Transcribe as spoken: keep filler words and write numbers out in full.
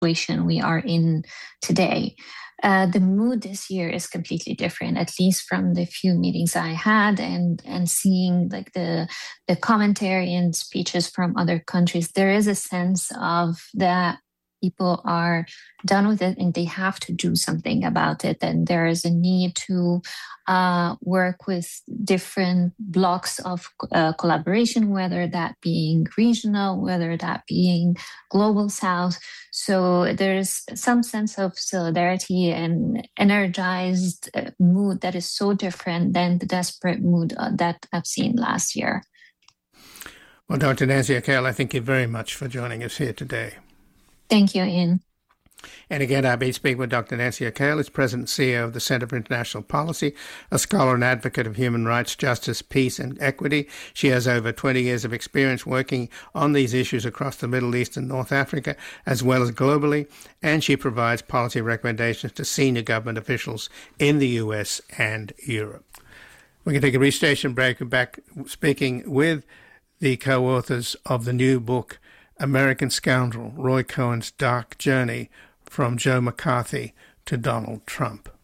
situation we are in today. Uh, the mood this year is completely different, at least from the few meetings I had and and seeing like the the commentary and speeches from other countries. There is a sense of that people are done with it and they have to do something about it. And there is a need to uh, work with different blocks of uh, collaboration, whether that being regional, whether that being global south. So there's some sense of solidarity and energized uh, mood that is so different than the desperate mood uh, that I've seen last year. Well, Doctor Nancy Akell, I thank you very much for joining us here today. Thank you, Ian. And again, I've been speaking with Doctor Nancy Akell, is President and C E O of the Center for International Policy, a scholar and advocate of human rights, justice, peace, and equity. She has over twenty years of experience working on these issues across the Middle East and North Africa, as well as globally, and she provides policy recommendations to senior government officials in the U S and Europe. We can take a brief station break and back speaking with the co-authors of the new book, American Scoundrel, Roy Cohen's Dark Journey from Joe McCarthy to Donald Trump.